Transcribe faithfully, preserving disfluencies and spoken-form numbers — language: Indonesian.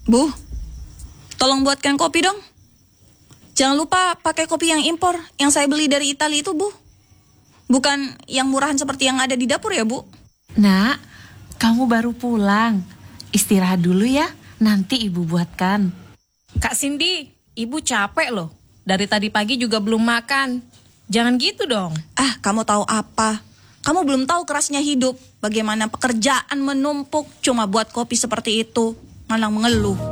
Bu, tolong buatkan kopi dong. Jangan lupa pakai kopi yang impor, yang saya beli dari Italia itu, Bu. Bukan yang murahan seperti yang ada di dapur ya, Bu. Nak, kamu baru pulang. Istirahat dulu ya, nanti ibu buatkan. Kak Cindy, ibu capek loh. Dari tadi pagi juga belum makan. Jangan gitu dong. Ah, kamu tahu apa? Kamu belum tahu kerasnya hidup. Bagaimana pekerjaan menumpuk cuma buat kopi seperti itu. Malah mengeluh.